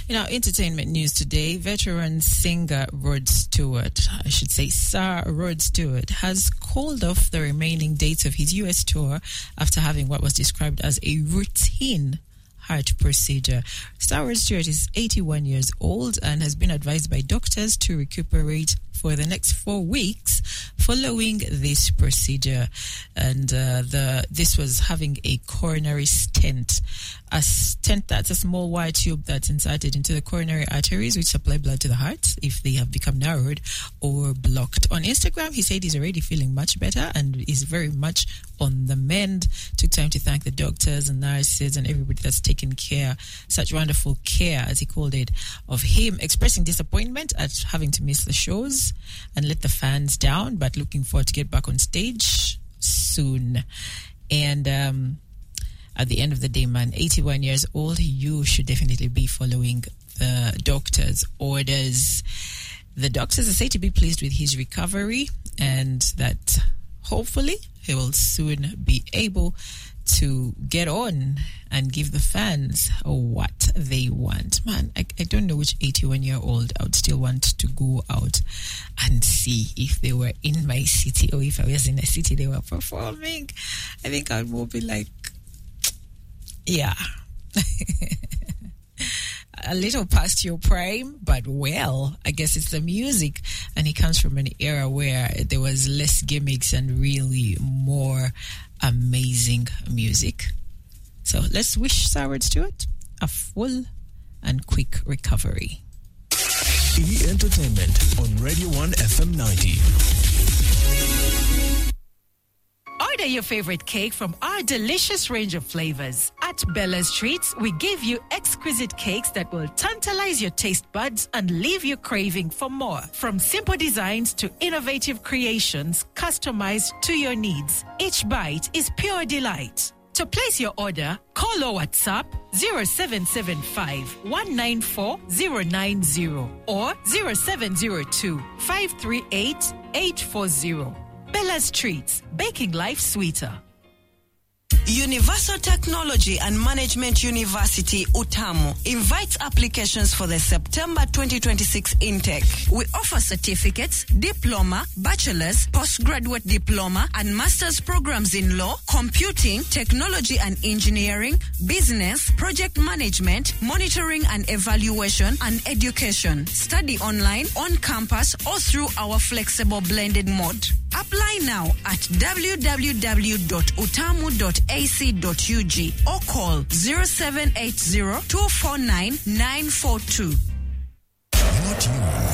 In our entertainment news today, veteran singer Rod Stewart, Sir Rod Stewart, has called off the remaining dates of his US tour after having what was described as a routine heart procedure. Sir Rod Stewart is 81 years old and has been advised by doctors to recuperate for the next 4 weeks following this procedure. And this was having a coronary stent. A stent, that's a small wire tube that's inserted into the coronary arteries which supply blood to the heart if they have become narrowed or blocked. On Instagram, he said he's already feeling much better and is very much on the mend. Took time to thank the doctors and nurses and everybody that's taken care, such wonderful care, as he called it, of him, expressing disappointment at having to miss the shows and let the fans down, but looking forward to get back on stage soon. And at the end of the day, man, 81 years old, you should definitely be following the doctor's orders. The doctors are said to be pleased with his recovery and that hopefully he will soon be able to get on and give the fans what they want. Man, I don't know which 81-year-old I would still want to go out and see if they were in my city or if I was in a city they were performing. I think I would more be like, yeah, a little past your prime, but well, I guess it's the music. And he comes from an era where there was less gimmicks and really more amazing music. So let's wish Sir Rod Stewart a full and quick recovery. E-Entertainment on Radio 1 FM 90. Order your favorite cake from our delicious range of flavors. At Bella's Treats, we give you exquisite cakes that will tantalize your taste buds and leave you craving for more. From simple designs to innovative creations customized to your needs, each bite is pure delight. To place your order, call or WhatsApp 0775 194 090 or 0702 538 840. Bella's Treats, baking life sweeter. Universal Technology and Management University, UTAMU, invites applications for the September 2026 intake. We offer certificates, diploma, bachelor's, postgraduate diploma, and master's programs in law, computing, technology and engineering, business, project management, monitoring and evaluation, and education. Study online, on campus, or through our flexible blended mode. Apply now at www.utamu.ac.ug or call 0780-249-942. You're tuned